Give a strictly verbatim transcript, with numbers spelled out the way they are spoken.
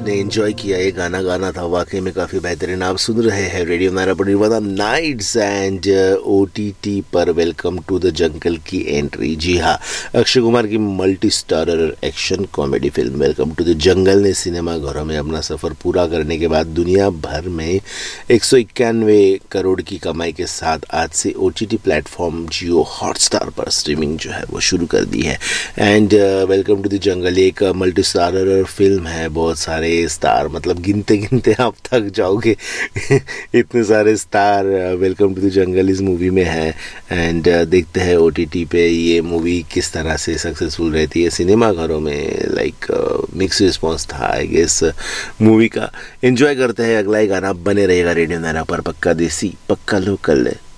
आपने एंजॉय किया ये गाना गाना था वाकई में काफ़ी बेहतरीन। आप सुन रहे हैं रेडियो नारा पर निर्वादा नाइट्स एंड ओटीटी पर वेलकम टू द जंगल की एंट्री। जी हाँ, अक्षय कुमार की multi starrer action comedy film welcome to the jungle ने सिनेमा घरों में अपना सफ़र पूरा करने के बाद दुनिया भर में एक सौ इक्यानवे करोड़ की कमाई के साथ आज से ओटीटी प्लेटफॉर्म जियो हॉटस्टार पर स्ट्रीमिंग जो है वो शुरू कर दी है। And welcome to the jungle एक मल्टी स्टारर फिल्म है, बहुत सारे स्टार, मतलब गिनते गिनते आप थक जाओगे इतने सारे star welcome to the jungle इस मूवी में है। एंड uh, देखते हैं ओटीटी पे ये मूवी किस तरह से सक्सेसफुल रहती है। सिनेमा घरों में लाइक मिक्स रिस्पॉन्स था आई गेस मूवी का। एंजॉय करते हैं। अगला ही गाना बने रहेगा रेडियो नारा पर, पक्का देसी पक्का लोकल।